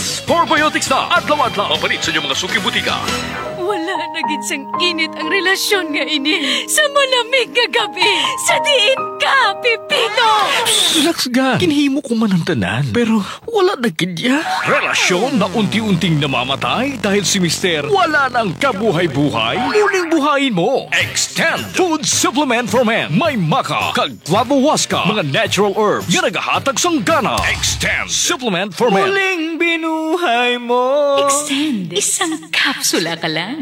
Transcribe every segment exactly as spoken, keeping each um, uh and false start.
Sport Biotics na adlaw-adlaw mapalit sa inyong mga suking butika. Wala na gid sang init ang relasyon nga ini sa malamig nga gabi. Sa diin ka, Pipito! Relax ga. Kinhimo ko man ang tanan, pero wala na gid ya. Relasyon na unti-unting namamatay dahil si Mister wala nang kabuhay-buhay. Muling buhayin mo. Extend Food Supplement for Men. May maka, kag flavowaska, mga natural herbs nga nagahatag sang gana. Extend Supplement for Men. Muling binuhay mo. Extend. Isang kapsula ka lang.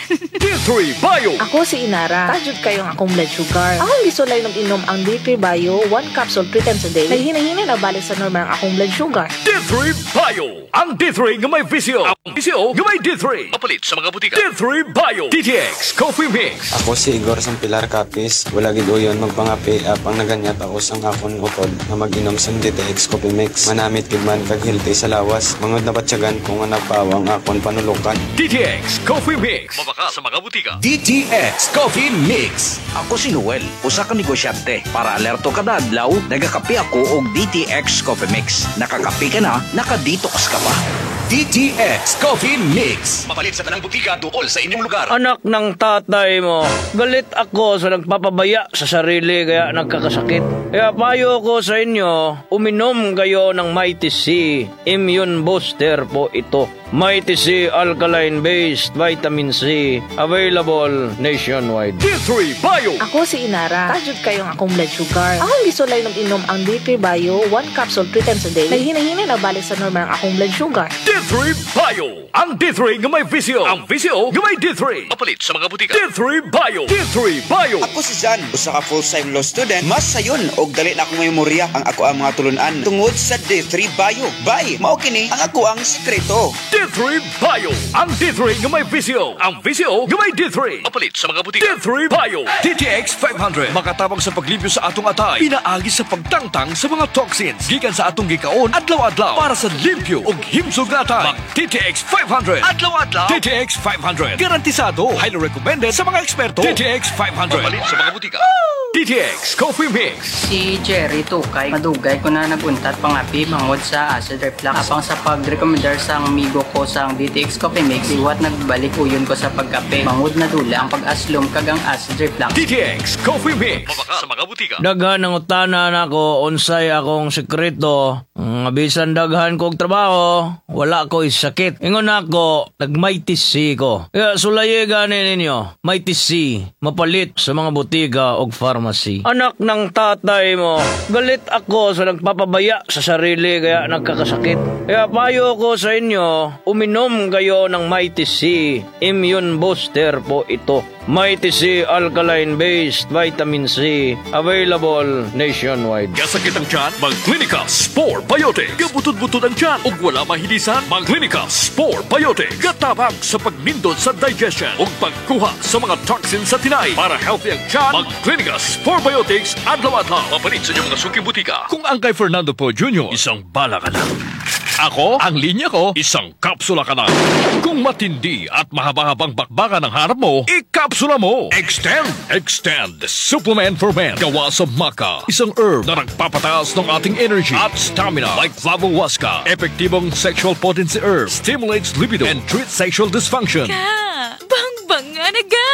D three Bio. Ako si Inara. Tajud kayong akong blood sugar. Akong gisulay nung inom ang D three Bio, one capsule three times a day. Kay hinahinay na balik sa normal ang akong blood sugar. D three Bio. Ang D three nga may visio. Ang visio nga may D three. Mapalit sa mga butika. D three Bio. D T X Coffee Mix. Ako si Igor sang Pilar Capis. Wala gid uyon magpangapi apang naganyat ako sang akon utod na mag-inom sang D T X Coffee Mix. Manamit gid man kag healthy sa lawas. Mangod na batyagan ko nga napawang akon panulukan. D T X Coffee Mix. Mabaka sa mga butika. D T X Coffee Mix. Ako si Noel, usa ka negosyante. Para alerto kada adlaw, nagakape ako og D T X Coffee Mix. Nakakape ka na, nakadetox ka pa. D T X Coffee Mix. Mapalit sa tanang butika tuol sa inyong lugar. Anak ng tatay mo, galit ako sa nagpapabaya sa sarili kaya nagkakasakit. Kaya payo ko sa inyo, uminom kayo ng Mighty C. Immune Booster po ito. Mighty C Alkaline-based Vitamin C. Available nationwide. D three Bio. Ako si Inara. Tajud kayong akong blood sugar. Akong gisulay nung inom ang D three Bio, one capsule three times a day. Kay hinahinay na balik sa normal ang akong blood sugar. D three Bio. Ang D three nga may visio. Ang visio nga may D three. Mapalit sa mga butika. D three Bio. D three Bio. Ako si Jan, usa ka full-time law student. Mas sayon og dali na akong memorya ang ako ang mga tulunan tungod sa D three Bio. Bye, mao kini ang ako ang sekreto. D three Bio. Ang D three nga may visio. Ang visio nga may D three. Mapalit sa mga butika. D three Bio. D T X five hundred. Makatabang sa paglibyo sa atong atay. Pinaagi sa pagtangtang sa mga toxins. Gikan sa atong gikaon adlaw-adlaw para sa limpyo ug himsog na atay. Mag D T X five hundred. Adlaw-adlaw. D T X five hundred. Garantisado. Highly recommended sa mga eksperto. D T X five hundred. Mapalit sa mga butika. D T X Coffee Mix. Si Jerry Tukay, madugay ko na naguntat pangapi mangod sa acid reflux. Apang sa pag-recommendar sa amigo ko sa D T X Coffee Mix, iwat nagbalik uyon ko sa pagkape. Mangod na dula ang pag-aslom kagang acid reflux. D T X Coffee Mix. Mabaka sa mga butika. Daghan ang utanan ako, unsay akong sekreto. Ang bisan daghan kog trabaho, wala ko sakit. Ingon ako, nag-Mighty C ko. Kaya sulaye gani ninyo, Mighty C, mapalit sa mga butika og pharmacy. Anak ng tatay mo, galit ako sa nagpapabaya sa sarili kaya nagkakasakit. Kaya payo ko sa inyo, uminom kayo ng Mighty C. Immune Booster po ito. Mighty C Alkaline-based Vitamin C. Available nationwide. Kasakit ang tiyan, mag-Clinica Sport Biotic. Gabutod-butod ang tiyan ug wala mahilisan, mag-Clinica Sport Biotic. Gatabang sa pagnindot sa digestion ug pagkuha sa mga toxins sa tinay. Para healthy ang tiyan, mag-Clinica Sport Biotics adlaw-adlaw. Mapalit sa inyong mga suking butika. Kung ang kay Fernando Po Junior, isang bala ka lang. Ako, ang linya ko, isang kapsula ka na. Kung matindi at mahaba-habang bakbakan ang harap mo, ikapsula mo. Extend, Extend, Supplement for Men. Gawa sa maca, isang herb na nagpapataas ng ating energy at stamina like flavowaska. Epektibong sexual potency herb, stimulates libido and treats sexual dysfunction. Ka, bang-bang nga naga.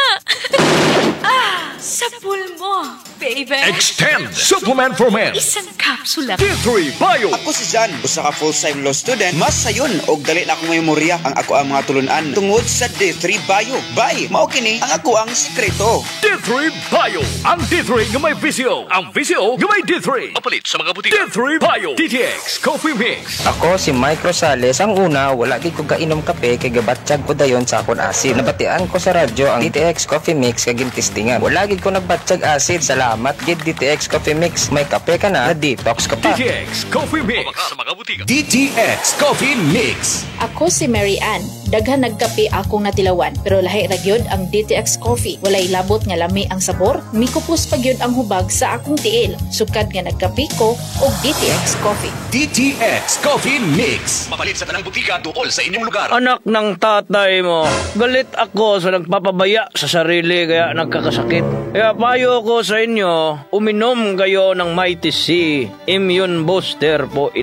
Ah, sapul mo, baby. Extend, Supplement for Men. Isang kapsula. D three Bio. Ako si Jan, usa ka full-time law student. Mas sayon og dali na akong memorya ang ako ang mga tulunan tungod sa D three Bio. Bye, mao kini ang ako ang sekreto. D three Bio. Ang D three nga may visio. Ang visio nga may D three. Mapalit sa mga butika. D three Bio. D T X Coffee Mix. Ako si Mike Rosales. Ang una, wala gid ko kainom kape kay gabatsyag ko dayon sa akon acid. Nabatian ko sa radyo ang D T X Coffee Mix kag gintistingan. Wala gid ko nagbatsyag acid. Salamat gid D T X Coffee Mix. May kape ka na, detox ka pa. D T X Coffee Mix. Mabaka sa mga butika. D T X Coffee Mix. Ako si Mary Ann. Daghan nagkape akong natilawan, pero lahi ra gyud ang D T X Coffee. Walay labot nga lami ang sabor, mikupos pa gyud ang hubag sa akong tiil. Sukad nga nagkape ko og D T X Coffee. D T X Coffee Mix. Mapalit sa tanang butika tuol sa inyong lugar. Anak ng tatay mo, galit ako sa nagpapabaya sa sarili kaya nagkakasakit. Kaya payo ko sa inyo, uminom kayo ng Mighty C. Immune Booster po ito.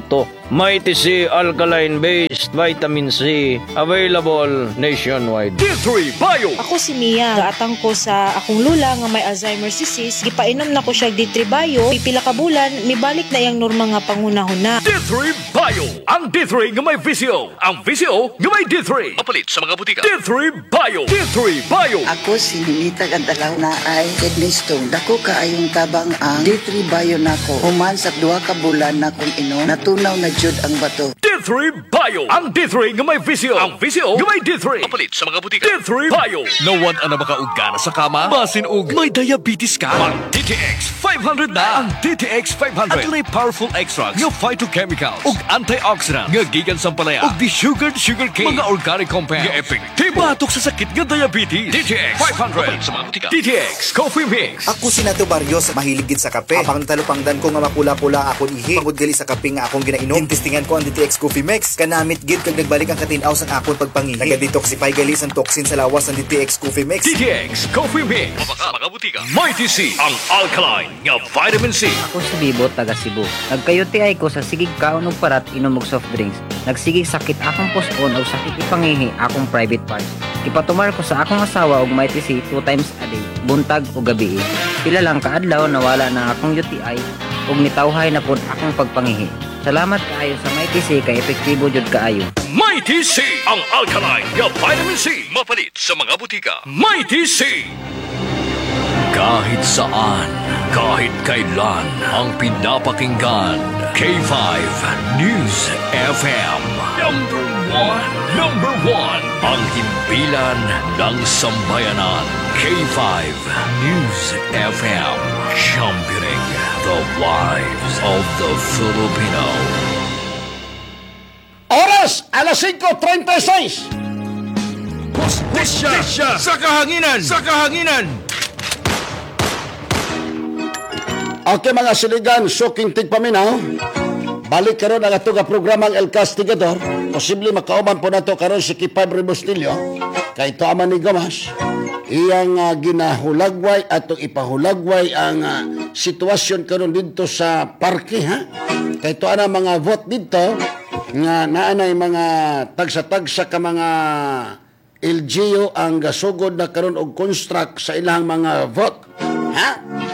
Mighty C Alkaline-based Vitamin C, available nationwide. D three Bio. Ako si Mia, gaatang ko sa akong lula nga may Alzheimer's disease, gipainom na ko siya D three Bio, pipila ka bulan, mibalik na yang norma nga pangunahuna. D three Bio. Ang D three nga may visio. Ang visio nga may D three. Mapalit sa mga butika. D three Bio. D three Bio. Ako si Ninita Gandalaw na ay kidney stone. Dako kaayong tabang ang D three Bio nako. Human sa duha ka bulan na kung inom, natunaw na jud ang bato. D three Bio. Ang D three nga may visio. Ang visio nga may D three. Mapalit sa mga butika. D three Bio. Nawan ang makaugana sa kama. Basin og may diabetes ka. Mag D T X five hundred na. Ang D T X five hundred. At powerful extracts nga phytochemicals ug antioxidants nga gikan sa palaya ug desugared sugar cane. Mga organic compounds nga epektibo batok sa sakit nga diabetes. D T X five hundred. Sa mga butika. D T X Coffee Mix. Ako si Nato Barrios, mahilig gid sa kape. Apang talupangdan ko nga mapula-pula akong ihi. Pagod gali sa kape nga akong ginainom. Tintistingan ko ang D T X Coffee Mix. Kanamit gid kag nagbalik ang katinaw sa akong pagpangihi. Naga-detoxify gali sa toxin sa lawas ng D T X Coffee Mix. D T X Coffee Mix. Mabaka mga butika. Mighty C. Ang alkaline nga vitamin C. Ako si Bibo, taga Cebu. Nagkayuti ay ko sa sigig kaon og parat inom og soft drinks. Nagsigig sakit akong puson o sakit ipangihi akong private parts. Ipatumar ko sa akong asawa og Mighty C two times a day, buntag o gabi. Pila lang kaadlaw nawala na akong U T I ug nitawhay na pud akong pagpangihi. Salamat kaayo sa Mighty C kay epektibo jud kaayo. Mighty C. Ang alkaline nga vitamin C. Mapalit sa mga butika. Mighty C. Kahit saan, kahit kailan, ang pinapakinggan. K five News F M. Number one. Number one. Ang himpilan ng sambayanan. K five News F M. Championing the lives of the Filipino. Oras, alas cinco treinta y seis. Hustisya sa kahanginan! Sa kahanginan! Okay mga siligan, suking tigpaminaw. Balik karon ang ato nga programang El Castigador. Posible makauman po nato karon si Kipay Rebustilio. Kay ito aman ni Gamas. Iyang uh, ginahulagway at ipahulagway ang uh, sitwasyon karon dito sa parke, ha? Kay ito ana mga vote dito nga naanay mga tagsa-tagsa ka mga L G U ang gasugod na karon og construct sa ilang mga vote, ha?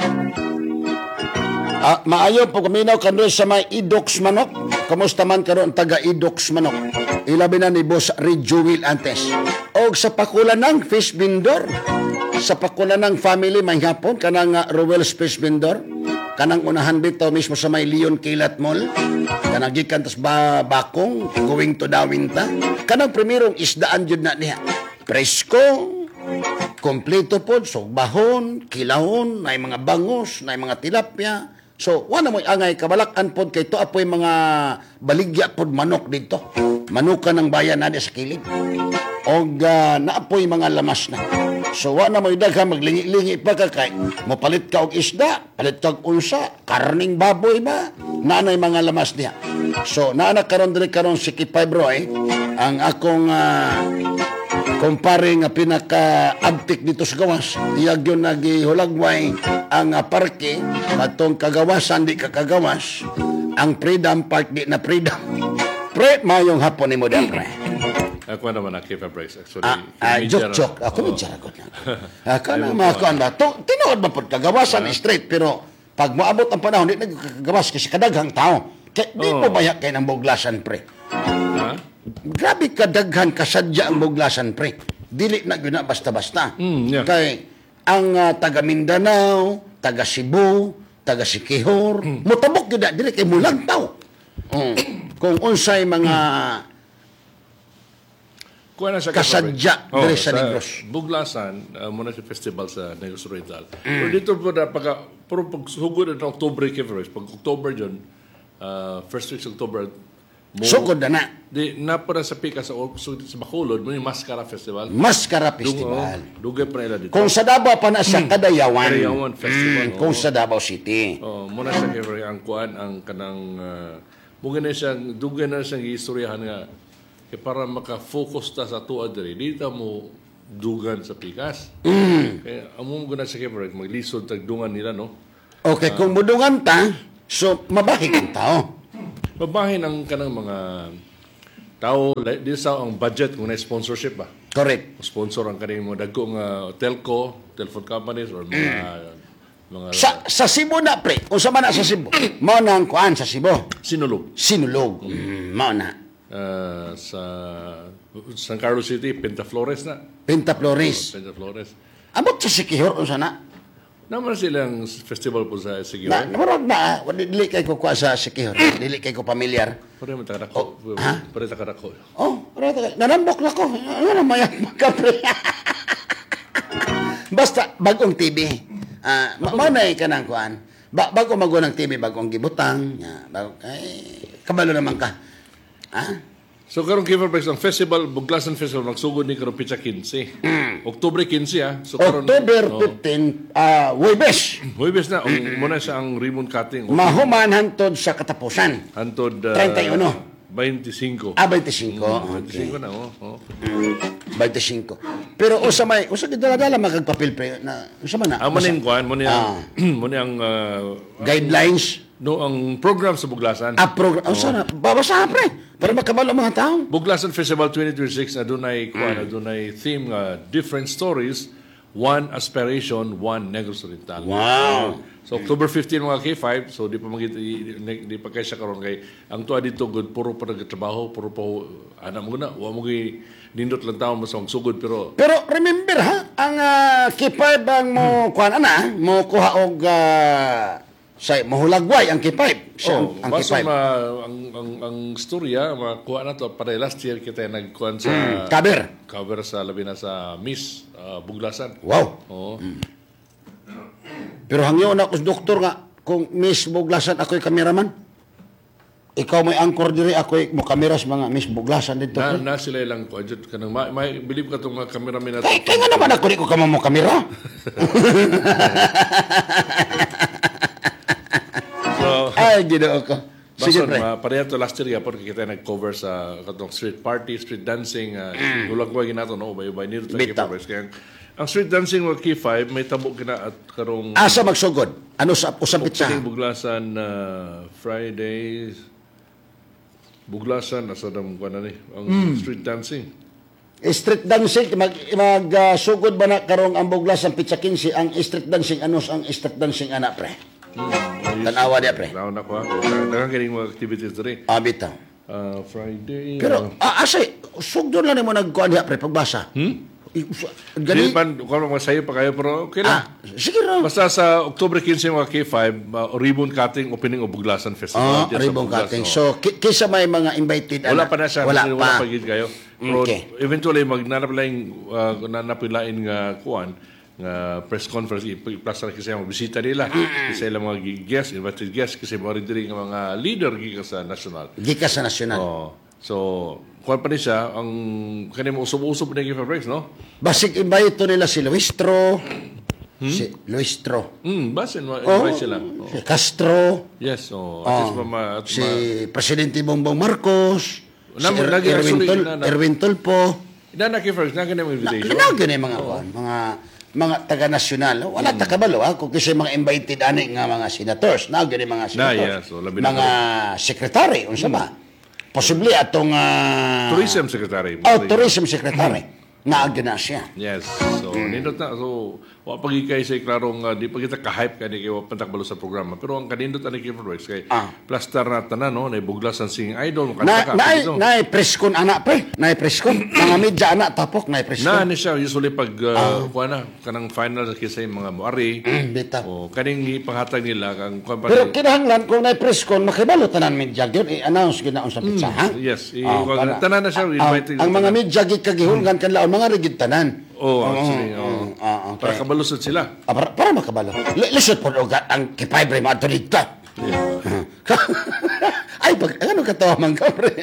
Ah, maayo po kuminaw kano sa may Idox Manok. Kamusta man karon taga Idox Manok? Ilabi na ni Boss Rejuil Antes. O sa pakulan ng fish vendor. Sa pakulan ng family may hapon kanang uh, Rowell's Fish Vendor. Kanang unahan dito mismo sa may Leon Kilat Mall. Kanang gikan tas ba bakong going to Dawinta. Kanang primerong isdaan jud na niya. Presko, kompleto po, so bahon, kilahon, nay mga bangus, nay mga tilapia. So, wala mo angay kabalakan pod kay to apoy mga baligya pod manok dito. Manuka ng bayan na sa kilid. Og uh, naapoy mga lamas na. So, wala mo idagha maglingi-lingi pa ka kay mopalit ka og isda, palit ka og unsa, karning baboy ba? Naanay mga lamas niya. So, naana karon diri karon si Kipay Broy, ang akong uh, kumpare nga pinaka-abtik dito sa gawas. Iyag yun nagihulagway ang uh, parke katong kagawasan di kakagawas. Ang Freedom Park di na Freedom. Pre, mayong hapon ni mo dyan, pre. Ako naman ang Kifa Breaks. Actually, ah, ah, joke-joke. Ako oh. Medyo ako na. Ako na mga kuhan ba? Tinood ba po kagawasan uh-huh. Straight, pero pag maabot ang panahon, di nagkagawas kasi kadaghang tao. Kaya di oh. mo bayak kayo ng buglasan, pre. Huh? Grabe kadaghan kasadya ang buglasan, pre. Dili na yun na basta-basta. Mm, yeah. Kay ang uh, taga Mindanao, taga Cebu, taga Siquijor, mm. mutabok yun na, dili kay Mulantaw. Mm. Kung unsay mga kasadya oh, diri sa Negros. Buglasan, uh, muna si festival sa Negros Oriental. Mm. Pero dito po na, pag, pero pag sugod na October, pag October dyan, uh, first week of October, mo, sugod na na. Di, na para sa pika sa, sa Bacolod, mo yung Mascara Festival. Mascara Festival. Dung, oh, dugay pa nila dito. Kung sa Davao pa na sa mm. Kadayawan. Kadayawan Festival. Mm. Kung oh. sa Davao City. Oh, muna sa Kevin, ang kuan, ang kanang, uh, muna na siyang, dugay na siyang istoryahan nga, kaya para maka-focus ta sa tuwa diri, dito mo dugan sa pikas. Mm. Kaya among guna sa Kevin, maglisod tagdungan nila, no? Okay, uh, kung mudungan ta, so mabaki kang tao. Mabahin ang kanang mga tao, like, di sa ang budget kung na sponsorship ba? Correct. Sponsor ang kaning mga dagko nga telco, telephone companies, or mga... mga Sa, sa Cebu na, pre. Unsa man na sa Cebu? Mao na ang kuan sa Cebu. Sinulog. Sinulog. Mm, mao na. Uh, sa San Carlos City, Pentaflores na. Pentaflores. Oh, Pentaflores. Amot sa Sikihor, unsa na? Naman silang festival po sa Siguro. Na, namurag na, ah. dili kay ko kuha sa Sikihor. Dili kay ko pamilyar. Pare mo takarako. Oh, ha? Pare takarako. Oh, pare takarako. Nanambok na ko. Ano na mayak magkapre. Basta, bagong T V. Ah, uh, manay ka ng kuan. Ba bago mago ng T V, bagong gibutang. Ya, bago, ay, kabalo naman ka. Ha? So karong Kiverbex ang festival, Buglasan Festival magsugod ni karong pitsa quince. Mm. Oktubre quince ah. So karon October fifteen, ah, uh, Huwebes. Huwebes na um, muna siya ang ribbon cutting. Mahuman hantod sa katapusan. Hantod uh, thirty-one. twenty-five. Ah, twenty-five. Mm, okay. twenty-five na oh. oh. Mm, twenty-five. Pero usa may usa gid dala magagpapil pre na usa man na. Amo ning kuan, mo ni ang mo ni ang uh, guidelines no ang program sa Buglasan. Ah, program. Oh, sana babasa pre para makabalo mga tao. Buglasan Festival twenty twenty-six adunay kuan adunay theme uh, different stories, one aspiration, one Negros Oriental. Wow. So October fifteenth mga K five, so di pa magit di, di pa kay siya karon kay ang tuwa dito good puro pa nagtrabaho, puro pa ana mo na, wa mo gi nindot lang tawo mo sa magsugod pero Pero remember ha, ang uh, K five ang mo hmm. kuan ana, mo kuha og uh, sa mahulagway ang K five. Siya, oh, ang baso K five. Ma, ang ang ang storya makuha na to para last year kita nagkuan sa mm, cover. Cover sa labi na sa Miss uh, Buglasan. Wow. Oo. Mm. Pero hangyo na ko doktor nga kung Miss Buglasan ako'y kameraman. Ikaw may anchor diri ako'y mo kamera sa mga Miss Buglasan dito. Na, na sila lang ko adjud kanang may, may believe ka tong mga cameraman nato. Kaya, kaya nga naman ako di ko kamo mo kamera. So, ay, ginoo ko. Sige, pre. Pareha to last year yapon kita nag-cover sa katong street party, street dancing, uh, mm. ulagway ginato no, ubay-ubay nito ta K-Fibers. Kaya ang street dancing wa K five may tabok kina at karong asa magsugod. Ano sa usang pitsa? Buglasan uh, Fridays. Buglasan asa dam kuan ni ang mm. street dancing. Street dancing mag mag uh, sugod ba na karong ang Buglasan pitsa quince ang street dancing ano ang street dancing ana pre? Hmm. Tanawa dia pre. Tanawa na ko. Daghang kini mga activities diri. Ah, bitaw. Uh, Friday. Pero uh, ah, asay sugdon lang nimo nagkuan diha pre pagbasa. Hmm? Gani pan ko mga sayo pa kayo pero okay lang. Ah, sige ra. Basta sa October quince mga K five, uh, ribbon cutting opening of Buglasan Festival. Ah, ribbon cutting. So ki- kisa may mga invited wala pa na siya. Wala wala pa. pa gid kayo. Pero okay. Eventually magnanap lang uh, nanapilain nga kuan nga press conference i-plaster kasi ang bisita nila kasi sila mga guests, invited guests kasi mga rin nga mga leader gikas sa national. Gikas sa national. Oh. So, kuwan pa ni siya, ang kanina usop-usop na yung breaks, no? Basig invite nila si Luistro, hmm? si Luistro. Hmm, basin, invite oh, sila. Oh. Si Castro. Yes, oh. At oh. ma, at si ma, Presidente Bongbong Marcos. Nam, si lagi, Erwin, sorry, Tol, na, na. Erwin Tolpo. Ina na kay-first, nagan na invitation. Na, nagan na mga oh. mga mga taga-nasyonal. Wala hmm. takabalo ha, kung kasi mga invited ani nga mga senators, nagan mga senators. Na, yes. so, mga sekretary, unsa ba? Possibly atong uh, tourism secretary. Oh, tourism secretary. Naagyan na siya. Yes. So, mm. nindot na. So, wa pagikay sa klarong uh, di pa kita ka-hype kani kay wa pantakbalo sa programa. Pero ang kanindot ani kay Works kay ah. plaster na tanan no, na Buglasan singing idol mo na, ka. Na na preskon anak pre, na preskon. Mga media anak tapok na preskon. Na ni siya usually pag uh, ah. kuana kanang final sa kisay mga moari. Mm, bitaw. O kaning ipanghatag nila kang kuan pero kinahanglan kung na preskon makibalo tanan media gyud i-announce ginaon sa pizza mm, ha. Yes, i oh, tanan na siya invite. Ang mga media gid kagihulgan kanla mga rigid tanan. Oh, actually, oh. oh. oh okay. Para kabalusot sila. Ah, para, para makabalo. Lisod po ang kipabre mo ato dito. Ay, pag, ano katawa man ka, pre?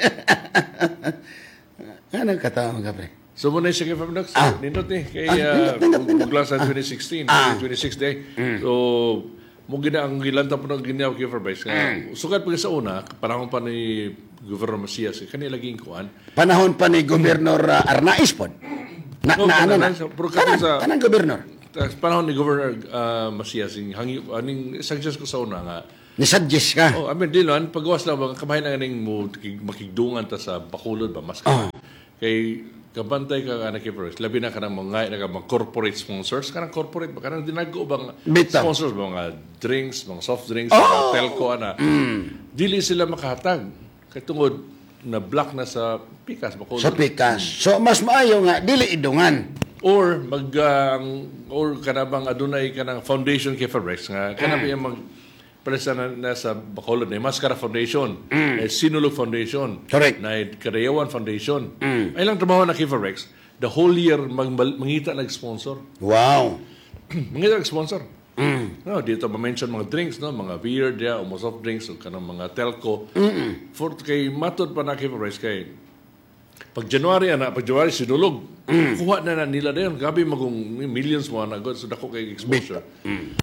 Ano katawa man ka, pre? So, muna siya kay Fabrics. Ah. Nindot eh. Kay ah, Buglasan twenty sixteen, ah. twenty-sixth day. Mm. So, mo gina ang gilanta po ng ginaw kay Fabrics. Mm. Sukat pa sa una, panahon pa ni Governor Macias, kanila laging kuan. Panahon pa ni Governor uh, Arnaiz po. Na, no, na ano na? Kanang, sa, kanang gobernador. Panahon ni Governor uh, Macias, hangi, aning suggest ko sa una nga, Ni-suggest ka. Oh, I mean, di lang, paggawas lang, mga kamay na ganing mo, makigdungan ta sa bakulod ba, mas ka. Kay, kabantay ka anak Kifrex, labi na ka ng mga, mga, mga corporate sponsors, ka ng corporate, ka ng dinago bang Bita. sponsors, mga drinks, mga soft drinks, Oh! mga telco, ana. Mm. Dili sila makahatag. Kaya tungod, na block na sa pikas. Bakulod. Sa pikas. So, mas maayo nga, dili idungan. Or mag uh, or kanabang adunay kanang foundation kay Fabrics nga kanang mm. mag presa na, na sa Bacolod na Mascara Foundation, mm. eh, Sinulog Foundation, correct, na Kadayawan Foundation. Mm. Ay lang trabaho na kay Fabrics, the whole year mag, mangita nag-sponsor. Wow. Mangita nag-sponsor. Mm. No, dito ma-mention mga drinks, no, mga beer, dia, o mga soft drinks, o kanang mga telco. Mm-mm. For kay matod pa na kay Fabrics kay pag January ana, pag January sinulog, mm. kuha na na nila dayon. Gabi magong millions mo na god so dako kay exposure. Mm.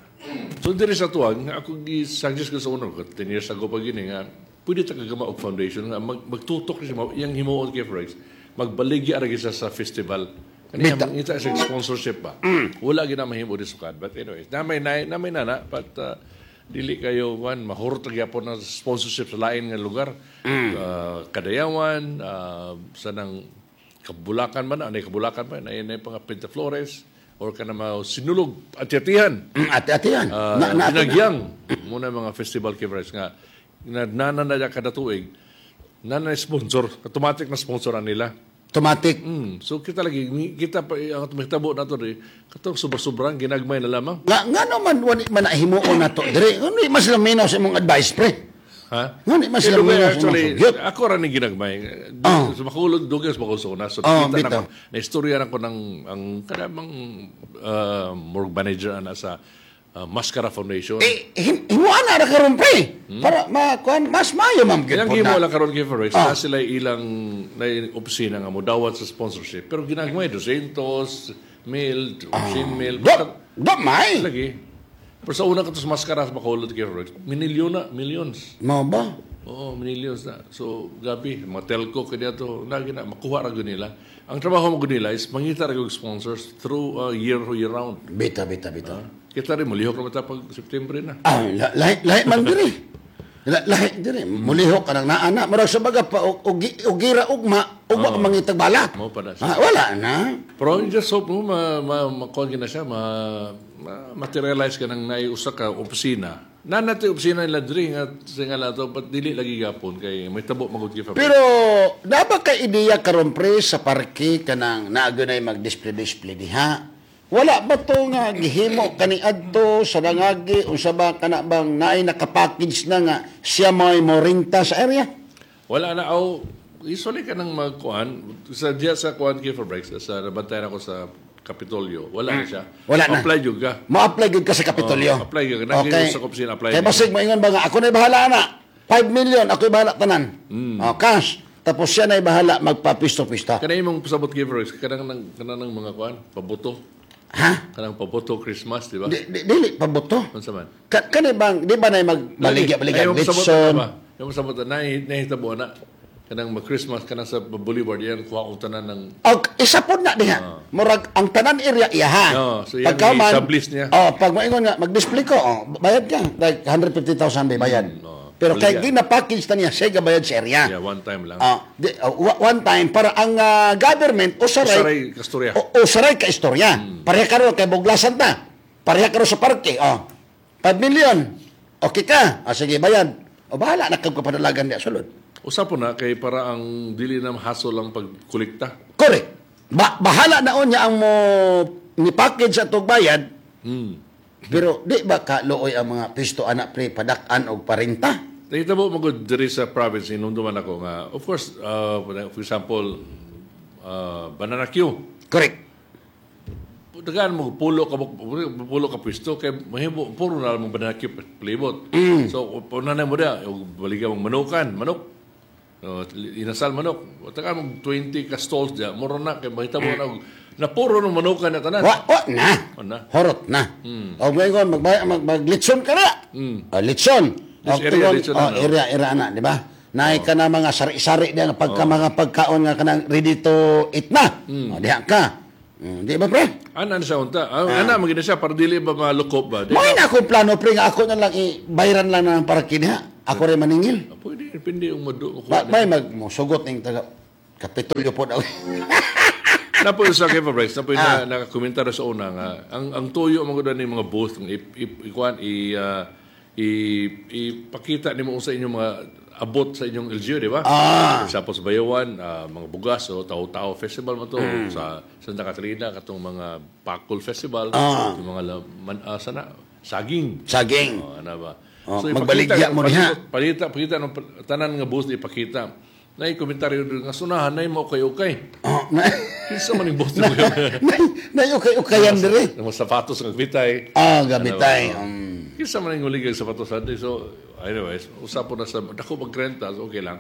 So diri sa tuwag, ako gi-suggest ko sa uno, ten years ago pa gini nga, pwede ta kagama og foundation nga mag, magtutok siya yang himuon kay Frex. Magbaligi ara gisa sa festival. Kani ang ita sa sponsorship ba. Mm. Wala gina mahimo di sukad. But anyways, namay na namay na na but uh, dili kayo wan mahurot gyapon na sponsorship sa lain nga lugar. Mm. Uh, Kadayawan, uh, sanang Kabulakan man na, anay Kabulakan man, anay na pang Pinta Flores, or ka na mga Sinulog, Ati-Atihan. Mm, Ati-Atihan. Uh, na, na, Binagyang. Muna mga festival coverage nga. Nananaya kada tuig, nanay sponsor, automatic na sponsoran nila. Automatic. Mm. So kita lagi, kita pa, ang tumihitabo na ito, katong sobra-sobrang ginagmay na lamang. Nga, nga naman, wani man nahimuon na to. Dire, hindi mas laminaw sa imong advice, pre. Ha? Nga, mas Pero laminaw sa actually, imong sugyot. ako rin yung ginagmay. Oh. Sa Bacolod, dugang sa Bacolod na. So, Oh, nakita na bitaw. ko, na-istorya na ko ng, ang kanamang uh, morgue manager na sa uh, Mascara Foundation. Eh, him- himuan na ra karon, pre. Para makuan mas maayo ma'am gid Ilang po himo na. lang karon kay Forex, Ah. na sila ilang na opisina nga mo dawat sa sponsorship. Pero ginagmay two hundred mil, fifteen mil. Do, do may. Lagi. Pero sa una ka to sa Mascara sa Bacolod kay Forex, minilyon na, millions. Mo ba? Oo, millions na. So, gabi, mga telco kaya to, lagi na, makuha ra gyud nila. Ang trabaho mo gyud nila is mangita ra gyud sponsors through uh, year year round. Bita, bita, bita. Uh, kita rin, mulihok naman tayo pag September na. Ah, la- lahi lahi man diri. La- Lahi diri. Mulihok ka nang naana. Murag sa baga pa og- ugi- ugira ugma, ugma Oo. mangitag bala. Mo pa na siya. Ah, wala na. Pero I just hope mo ma ma makuha na siya ma, ma materialize ka ng naiusa ka opisina. Na natin opisina nila diri nga singala to but dili lagi gapon kay may tabo magud kay Pero dapat kay ideya karon pre sa parke kanang naagunay mag-display-display diha. Wala ba to nga gihimo kani adto sa dangagi unsa ba kana bang naay nakapackage na nga siya may morinta sa area? wala na aw usually ka nang magkuan sa diya sa kuan kay for breaks sa nabantayan ako sa Kapitolyo. Wala na siya. Wala na. Apply yun ka. Ma-apply gyud ka sa Kapitolyo. Oh, apply yun. Naging sa opisina, apply Kaya yun. basig maingon ba nga ako na bahala na. five million ako bahala tanan. Mm. Oh, cash. Tapos siya na bahala magpapisto-pista. Kanang imong pasabot givers, kanang nang kanang mga kuan, pabuto. Ha? Kanang pabuto Christmas, di ba? Di, di, dili pabuto. Unsa man? Ka, kani bang di ba nay magbaligya-baligya Ayaw pasabot litson? na ba? Yung pasabot na nahitabo na. Kanang mag-Christmas kanang sa Boulevard yan kuha ko tanan ng Og isa pod na diha. Murag ang tanan area iya ha. Oh, so yan Pagka man- i-establish niya. Oh, pag maingon nga mag-display ko, oh, bayad ka. Like one hundred fifty thousand bay bayad. Pero kay baligya. di na package ta niya, siya bayad sa area. Yeah, one time lang. Ah, di, oh, wa- one time para ang ah, government usaray Usaray kasturya. o usaray ka istorya. Pareha ka ro kay buglasan ta. Pareha ka ro sa parke. Oh. five million. Okay ka. Ah, sige bayad. O bahala na kag kapadalagan diya sulod. Usa po na kay para ang dili na hassle lang pagkolekta. Correct. Ba bahala na niya ang mo ni package atong bayad. Hmm. Pero di ba ka looy ang mga pisto anak pre padak-an og parinta? Nakita mo magod diri sa province inunduman ako nga of course uh, for example uh, Banana Q. Correct. Dagan mo pulo ka pulo ka pwesto kay mahimo puro na lang Banana Q palibot. Mm. So punan mo da baliga mong manukan, manok. Uh, inasal manok. Dagan mo twenty ka stalls da moro na kay mahita mo na na puro ng manukan na tanan. Wa wa na. Wa na. Horot na. Hmm. O ngayon magbay mag maglitson ka na. Hmm. Ah, litson. Yes, O, area, tugon- litson oh, na, no? area area na, di ba? Naay ka na mga sari-sari diya nga pagka Oh. mga pagkaon nga kanang ready to eat na. Hmm. O, diha ka. Mm, di ba, pre? Ana na siya unta. Ah, ana magina siya para dili ba malukop ba? Di May ba? na akong plano, pre, nga ako na lang i-bayaran lang na para kiniha. Ako rin maningil. Pwede, pindi yung madu. Ba, may magsugot ng taga Kapitolyo po daw. Napo sa Kevin Bryce, napo na nakakomentar sa una nga ang ang tuyo mga ni mga booth ng ikuan i uh, i ipakita nimo sa inyong mga abot sa inyong L G U, di ba? Ah. Sa Pos Bayawan, uh, mga bugas o Tao-Tao Festival mo to mm. sa Santa Catarina katong mga Pakul Festival, ah. yung mga man, uh, sana saging. Saging. Oh, ano ba? Oh, so, magbaligya mo niya. Palita, pakita ng tanan nga booth ipakita. Na komentaryo doon nga sunahan na mo okay-okay. Oh, na. Kinsa man yung boss mo yun? Na okay-okayan dire. Mga sapatos ng bitay. Ah, gabitay. Um. Kinsa man yung uligay sapatos adi. So, anyways, usapon na sa, dako mag-renta, so okay lang.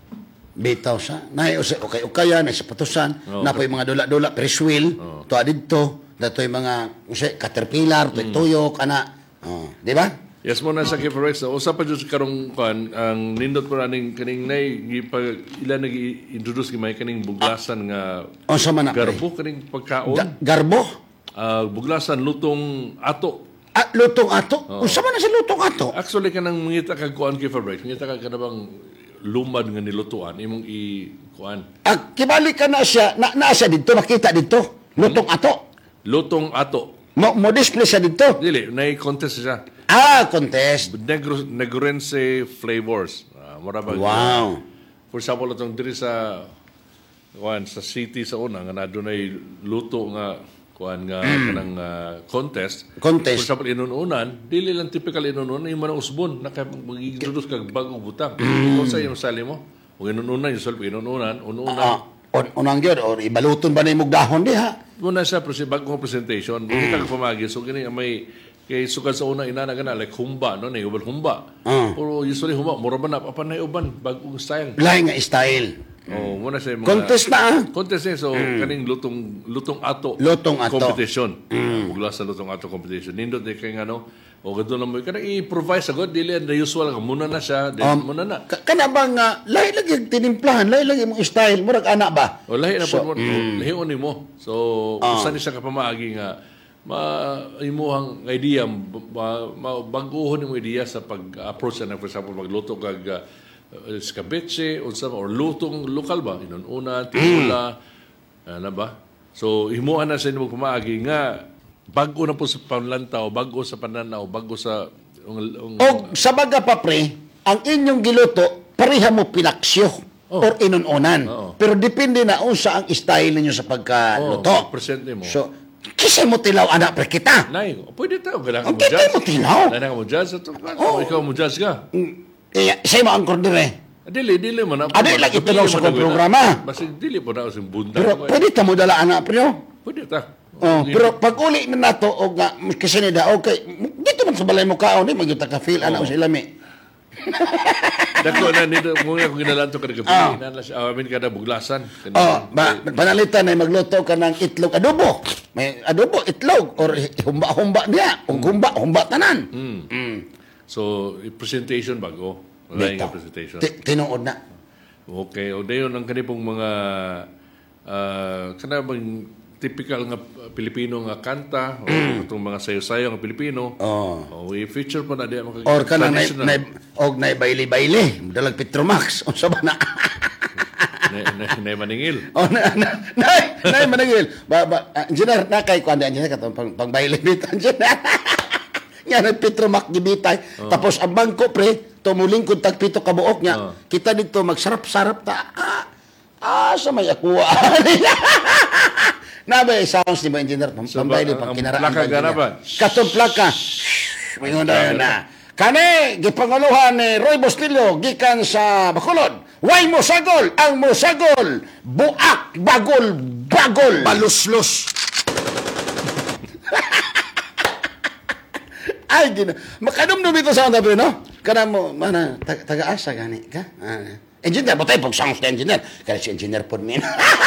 Bitaw sa. Na okay-okayan, na sapatusan, Oh, na po yung mga dula-dula, press wheel, Oh. to adito, dato yung mga, kasi, caterpillar, to Mm. tuyok, ana. Oh, di ba? Yes mo na sa Kifarex. So, usapan dyan sa karong kan, ang nindot po naning kaning nay, gipag, ilan nag-introduce gamay kaning buglasan nga O sa man garbo, kaning pagkaon. Ga- garbo? Ah, buglasan, lutong ato. Ah, lutong ato? Oo. Unsa man na sa lutong ato? Actually, kanang mangita kag kuan Kifarex. Mangita kag kanabang lumad nga nilutuan, imong i-kuan. Ah, kibalik ka na siya, na, na siya dito, makita dito. Lutong ato. Lutong ato. Mo, mo display siya dito. Dili, na-contest siya. Ah, contest. Negro, Negrense flavors. Uh, marabag. Wow. For example, itong diri sa kuan sa city sa una nga na dunay luto nga kuan nga kanang uh, contest. Contest. For example, inununan, dili lang typical inununan, yung mga usbon na mag-introduce kag bagong butang. Kung sa yung sali mo, kung inununan, yung solve inununan, ununan. Ah, on, unang gyud or ibaluton ba na yung mugdahon di ha? Muna sa presi bagong presentation, kita ka pamagi, so kini may kay sukad sa una inana gana like humba no, na ubal humba. Ah. Pero usually humba, mura ba na papan na uban bagong style. Lain nga style. Oh, muna sa mga Contest na ah. contest eh, so kaning lutong lutong ato Lutong ato. competition. Mm. Uglas sa lutong ato competition. Nindot di kay ngano o gadto na mo kanang i-provide sagod dili the usual ka muna na siya, then Um, muna na. Ka- Kana bang uh, lahi lagi ang tinimplahan, lahi lagi mong style, murag ana ba? O lahi na So, po mo, lahi ni mo. So, Ah. usa ni siya ka pamaagi nga maimuhang idea, ma, ma, baguhon mo idea sa pag-approach na, for example, magluto kag uh, escabeche, unsa or lutong lokal ba? Inununan, tinola, ano ba? So, himuan na sa inyo pamaagi nga bago na po sa panlantaw, bago sa pananaw, bago sa um, um, O sa baga pa pre, ang inyong giluto, pareha mo pinaksyo Oh. or inununan. Oo. Pero depende na unsa ang style ninyo sa oh, pagkaluto. present mo. So, kasi mo tilaw anak pre kita. Nay, pwede tayo. Kailangan Ang mo kita judge. mo tilaw. Kailangan mo judge. Ito, Oh. ikaw mo judge ka. Kaya, sa'yo mo ang kordere. Dili, dili man. Ah, dili lang ito lang sa kong programa. Basta dili po na sa bunda. Pero pwede ta mo dala anak pre. oh. Pwede ta. Oh, pero pag uli na nato og nga kasi ni da okay, dito man sa balay mo kaon di magyuta ka feel ana Oo. sila mi. Dako na nito mo nga kung ginalan to kada Ah. gabi. Nala siya amin kada buglasan. Oh, ba panalitan na magluto ka ng itlog adobo. May adobo itlog or humba-humba niya, ug humba humba tanan. Mm. Mm. So, presentation bago. Wala Dito. nga presentation. Ti- Tinuod na. Okay. O dayon ang kanipong mga uh, kana bang typical nga Pilipino nga kanta o itong mga sayo-sayo nga Pilipino. Oh. O i-feature pa na di mga Or kana na traditional. na og na baili-baili, dalag Petromax unsa ba na? na, na, na maningil. Oh, na na na, na managil. Ba ba uh, engineer na kay kuan engineer katong pang, pang baili bit engineer. Nga na Petromax gibitay. Oh. Tapos ang bangko pre, tumulingkod tag pito ka buok niya. Oh. Kita dito magsarap-sarap ta. Ah, ah sa may akuha. Nabay sounds ni ba engineer pang So, pambayli ba- ang pang kinaraan. plaka ba, gana engineer? ba? Katong plaka. Mingon na na. Kani gipanguluhan ni Roy Bustillo gikan sa Bacolod. Way mo sagol, ang mo sagol. Buak, bagol, bagol. Baluslos. Ay, gina. Makadumdum ito sa onda, no? Kana mo, mana, tag- taga-asa gani ka? Ah. Engineer, butay pag sounds na engineer. Kaya si engineer po min.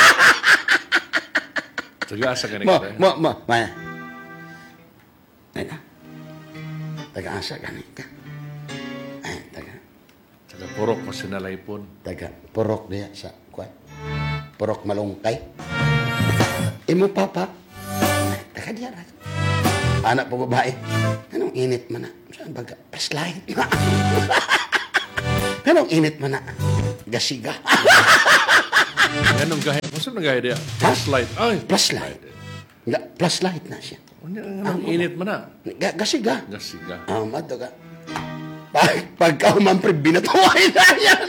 Taga-asa ka na Mo, kita. mo, mo, mana. Ay na. Taga-asa gani ka. Ay, taga. Taga purok pa sinalaipon. Taga, purok diya sa, kuwan. Purok malungkay. Imo papa. Taka diyan. Anak po babae. Anong init man na? Saan baga? Flashlight. Anong init man na? Gasiga. Anong gahit? Masam na gahit niya? Flashlight. Ay. Flashlight. Nga, flashlight na siya. Anong init man na? Ga- Gasiga. Gasiga. Ah, mato ka. Pag, pagka humampre, binatuhay na yan.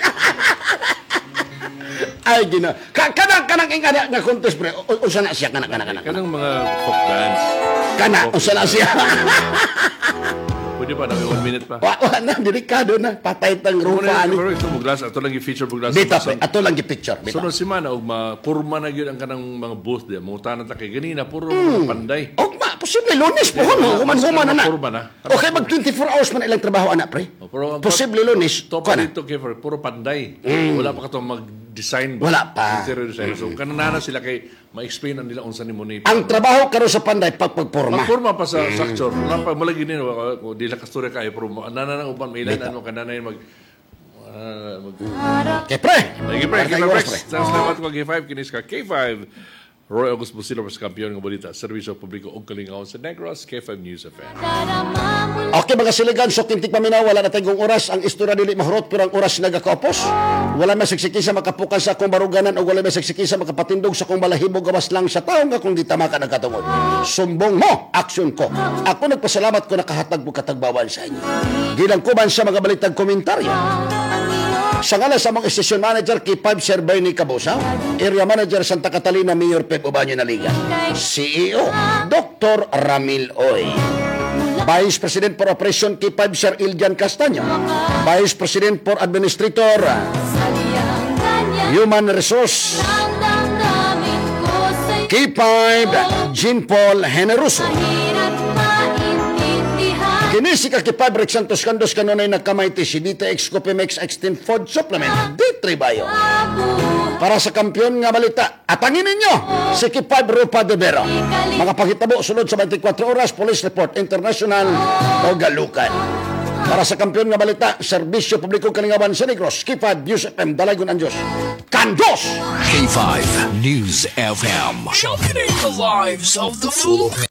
Ay, gina. Ka kanang kanang ingana nga contest pre. O- Usa na siya kana kana kana. Kanang mga folk dance. Kana usa na siya. Pwede pa, namin one minute pa. Wa wa na delikado na patay tang Muna rupa yung ani. pero ito mo glass, ato lang yung feature mo glass. Bita pre, ato lang gi picture bita. Sunod si Mana, og ma-purma na yun ang kanang mga booth diya. Mungutanan ta kay ganina, puro mga panday. Og ma posible lunes po human human na na. Purma na. Okay mag twenty-four hours man ilang trabaho ana pre. Pero ang Posible lunes. top kana. dito kay for puro panday. Mm. Wala pa ka to mag-design. Wala pa. Interior design. So kanana sila kay ma-explain ang nila unsa nimo ni. Ang trabaho karon sa panday pagpagporma. Pagpurma pa sa structure. Wala pa malagi din ko di la kasturya kay pero nana nang uban may ilan ano kanana yung mag ah, mag Okay pre. Lagi pre, Markay kita oras, pre. Salamat ko K five kinis ka K five. Roy August Busilo mas kampiyon ng balita, serbisyo publiko og kalingawan sa Negros, K five News F M. Okay mga siligan, so kintik paminaw, wala na tayong oras. Ang istorya dili mahurot, pero ang oras nagakopos. Wala may siksikisa makapukan sa akong baruganan o wala may siksikisa makapatindog sa akong balahibo gawas lang sa taong akong di tama ka nagkatungod. Sumbong mo, aksyon ko. Ako nagpasalamat ko nakahatag mo katagbawan sa inyo. Gilangkuban sa mga balitag komentaryo. Sa ngala sa mga station manager K five Sir Bernie Cabusa, area manager Santa Catalina Mayor Pep Ubanyo Naliga, C E O Doctor Ramil Oy, Vice President for Operation K five Sir Iljan Castaño, Vice President for Administrator Human Resource K five Jean Paul Generoso. Kini si K five Rex Santos Candos kanunay nagkamayti si D T X Copimex Extend Food Supplement D three Bio. Para sa kampiyon nga balita, atangin ninyo si K five Rupa de Vero. Mga paghitabo sunod sa twenty-four oras Police Report International o Galukan. Para sa kampiyon nga balita, serbisyo publiko kalingawan sa Negros, K five News F M, Dalagon ang Diyos. Kandos! K five News F M. Championing the lives of the Philippines.